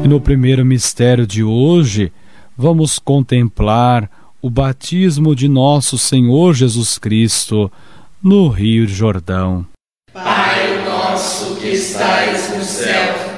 E no primeiro mistério de hoje, vamos contemplar o batismo de nosso Senhor Jesus Cristo no Rio Jordão. Pai nosso que estais no céu,